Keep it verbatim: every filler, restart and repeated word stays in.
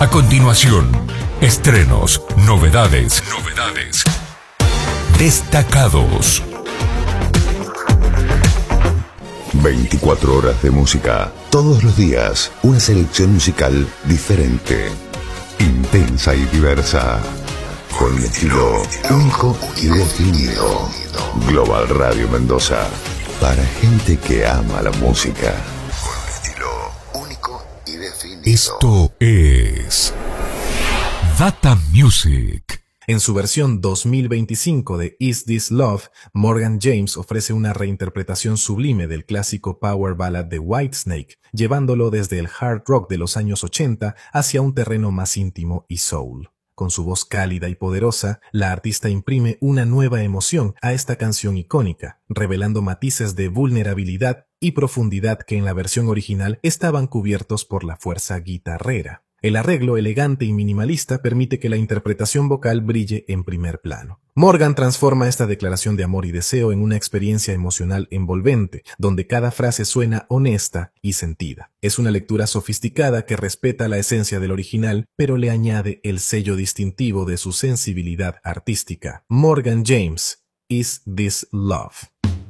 A continuación, estrenos, novedades, novedades, destacados. veinticuatro horas de música, todos los días, una selección musical diferente, intensa y diversa, con un estilo único y definido. Global Radio Mendoza, para gente que ama la música. Con un estilo único y definido. Esto es Data Music. En su versión dos mil veinticinco de Is This Love, Morgan James ofrece una reinterpretación sublime del clásico power ballad de Whitesnake, llevándolo desde el hard rock de los años ochenta hacia un terreno más íntimo y soul. Con su voz cálida y poderosa, la artista imprime una nueva emoción a esta canción icónica, revelando matices de vulnerabilidad y profundidad que en la versión original estaban cubiertos por la fuerza guitarrera. El arreglo elegante y minimalista permite que la interpretación vocal brille en primer plano. Morgan transforma esta declaración de amor y deseo en una experiencia emocional envolvente, donde cada frase suena honesta y sentida. Es una lectura sofisticada que respeta la esencia del original, pero le añade el sello distintivo de su sensibilidad artística. Morgan James, Is This Love?